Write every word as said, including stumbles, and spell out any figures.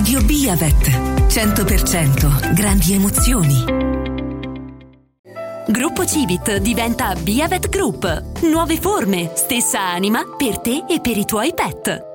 Radio Biavet. cento per cento grandi emozioni. Gruppo Civit diventa Biavet Group. Nuove forme, stessa anima per te e per i tuoi pet.